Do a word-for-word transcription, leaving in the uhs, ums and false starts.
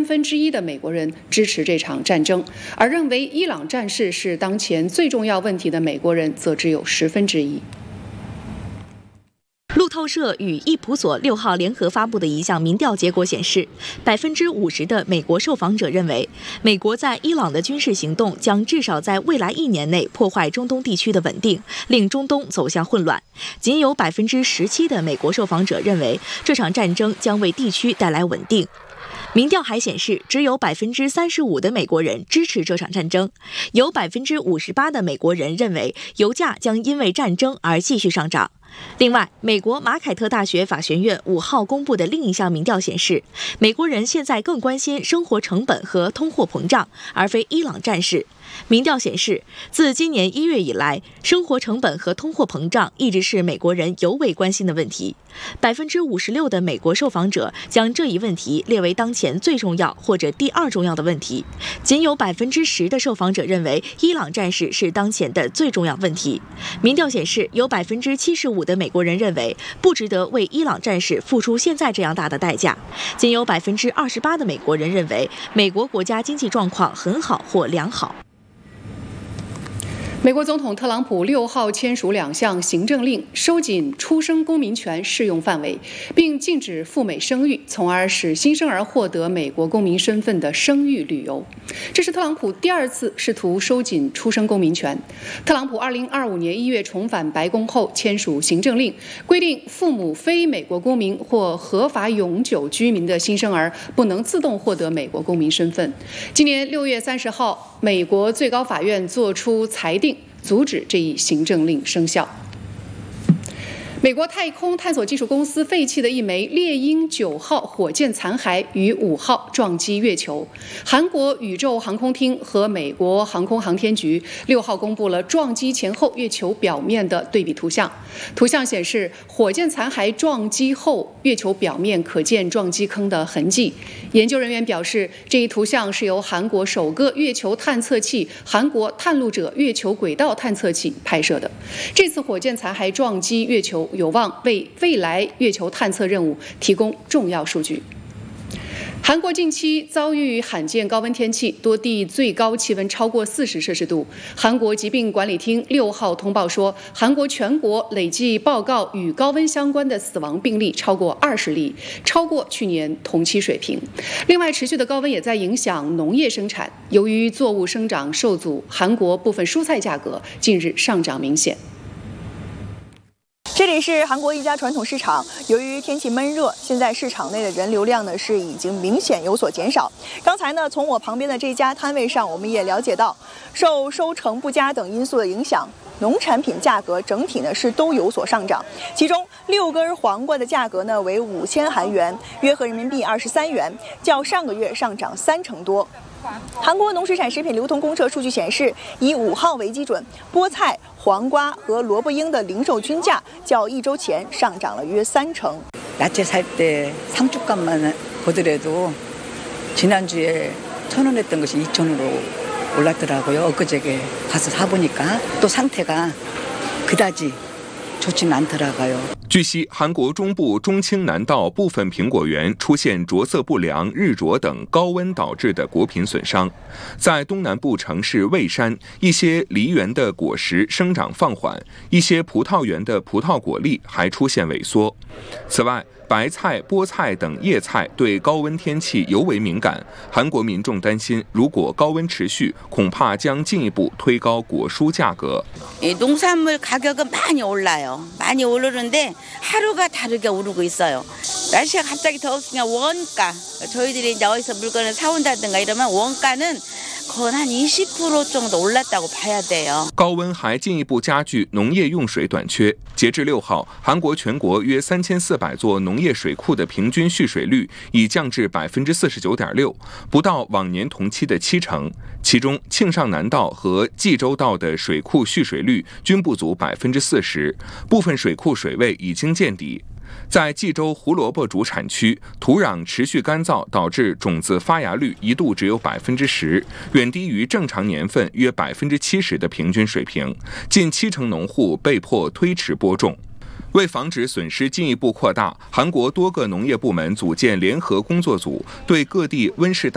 分之一的美国人支持这场战争，而认为伊朗战事是当前最重要问题的美国人则只有十分之一。 路透社与易普所六号联合发布的一项民调结果显示，百分之五十的美国受访者认为，美国在伊朗的军事行动将至少在未来一年内破坏中东地区的稳定，令中东走向混乱。仅有百分之十七的美国受访者认为，这场战争将为地区带来稳定。民调还显示，只有百分之三十五的美国人支持这场战争，有百分之五十八的美国人认为油价将因为战争而继续上涨。另外，美国马凯特大学法学院五号公布的另一项民调显示，美国人现在更关心生活成本和通货膨胀，而非伊朗战事。民调显示，自今年一月以来，生活成本和通货膨胀一直是美国人尤为关心的问题。百分之五十六的美国受访者将这一问题列为当前最重要或者第二重要的问题，仅有百分之十的受访者认为伊朗战事是当前的最重要问题。民调显示，有百分之七十五的美国人认为不值得为伊朗战事付出现在这样大的代价，仅有百分之二十八的美国人认为美国国家经济状况很好或良好。 美国总统特朗普六号签署两项行政令，收紧出生公民权适用范围，并禁止赴美生育，从而使新生儿获得美国公民身份的生育理由。这是特朗普第二次试图收紧出生公民权。特朗普二零二五年一月重返白宫后签署行政令，规定父母非美国公民或合法永久居民的新生儿不能自动获得美国公民身份。今年六月三十号，美国最高法院作出裁定，阻止这一行政令生效。美国太空探索技术公司废弃的一枚猎鹰九号火箭残骸于五号撞击月球。韩国宇宙航空厅和美国航空航天局六号公布了撞击前后月球表面的对比图像。图像显示，火箭残骸撞击后，月球表面可见撞击坑的痕迹。研究人员表示，这一图像是由韩国首个月球探测器韩国探路者月球轨道探测器拍摄的。这次火箭残骸撞击月球有望为未来月球探测任务提供重要数据。韩国近期遭遇罕见高温天气，多地最高气温超过四十摄氏度。韩国疾病管理厅六号通报说，韩国全国累计报告与高温相关的死亡病例超过二十例，超过去年同期水平。另外，持续的高温也在影响农业生产，由于作物生长受阻，韩国部分蔬菜价格近日上涨明显。 这里是韩国一家传统市场，由于天气闷热，现在市场内的人流量呢是已经明显有所减少。刚才呢，从我旁边的这家摊位上，我们也了解到，受收成不佳等因素的影响，农产品价格整体呢是都有所上涨。其中六根黄瓜的价格呢为五千韩元，约合人民币二十三元，较上个月上涨三成多。韩国农水产食品流通公社数据显示，以五号为基准，菠菜、黄瓜和萝卜缨的零售均价较一周前上涨了约三成。 야채 살 때 상추값만 보더라도 지난주에 천 원 했던 것이 이천 원으로 올랐더라고요. 엊그저께 가서 사보니까 또 상태가 그다지 좋지는 않더라고요. 据悉，韩国中部中清南道部分苹果园出现着色不良、日灼等高温导致的果品损伤。在东南部城市蔚山，一些梨园的果实生长放缓，一些葡萄园的葡萄果粒还出现萎缩。此外，白菜、菠菜等叶菜对高温天气尤为敏感。韩国民众担心，如果高温持续，恐怕将进一步推高果蔬价格。 농산물 가격은 많이 올라요. 많이 오르는데 하루가 다르게 오르고 있어요. 날씨가 갑자기 더웠으니까 원가, 저희들이 이제 어디서 물건을 사온다든가 이러면 원가는 거의 한 이십 퍼센트 정도 올랐다고 봐야 돼요. 高温还进一步加剧农业用水短缺。截至六号，韩国全国约三千四百座农业水库的平均蓄水率已降至百分之四十九点六，不到往年同期的七成。其中，庆尚南道和济州道的水库蓄水率均不足百分之四十，部分水库水位已经见底。 在济州胡萝卜主产区，土壤持续干燥，导致种子发芽率一度只有百分之十，远低于正常年份约百分之七十的平均水平。近七成农户被迫推迟播种。为防止损失进一步扩大，韩国多个农业部门组建联合工作组，对各地温室大